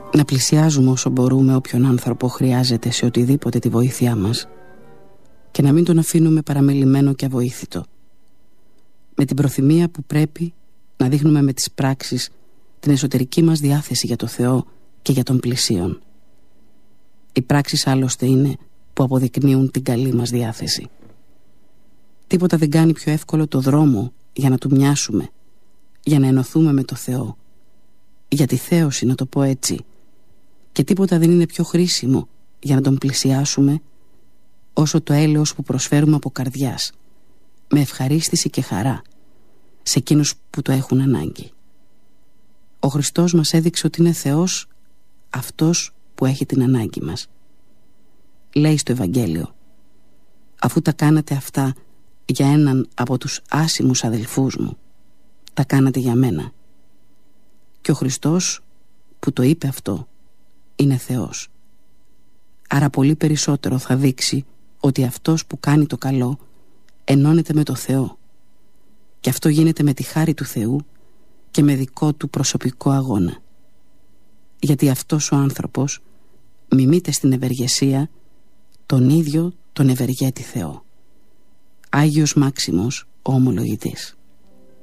Να πλησιάζουμε όσο μπορούμε όποιον άνθρωπο χρειάζεται σε οτιδήποτε τη βοήθειά μας και να μην τον αφήνουμε παραμελημένο και αβοήθητο. Με την προθυμία που πρέπει να δείχνουμε με τις πράξεις την εσωτερική μας διάθεση για το Θεό και για τον πλησίον. Οι πράξεις άλλωστε είναι που αποδεικνύουν την καλή μας διάθεση. Τίποτα δεν κάνει πιο εύκολο το δρόμο για να του μοιάσουμε, για να ενωθούμε με το Θεό, για τη θέωση, να το πω έτσι, και τίποτα δεν είναι πιο χρήσιμο για να τον πλησιάσουμε όσο το έλεος που προσφέρουμε από καρδιάς, με ευχαρίστηση και χαρά σε εκείνους που το έχουν ανάγκη. Ο Χριστός μας έδειξε ότι είναι Θεός αυτός που έχει την ανάγκη μας. Λέει στο Ευαγγέλιο: αφού τα κάνατε αυτά για έναν από τους άσημους αδελφούς μου, τα κάνατε για μένα. Και ο Χριστός που το είπε αυτό είναι Θεός. Άρα πολύ περισσότερο θα δείξει ότι αυτός που κάνει το καλό ενώνεται με το Θεό, και αυτό γίνεται με τη χάρη του Θεού και με δικό του προσωπικό αγώνα. Γιατί αυτός ο άνθρωπος μιμείται στην ευεργεσία τον ίδιο τον ευεργέτη Θεό. Άγιος Μάξιμος ο Ομολογητής.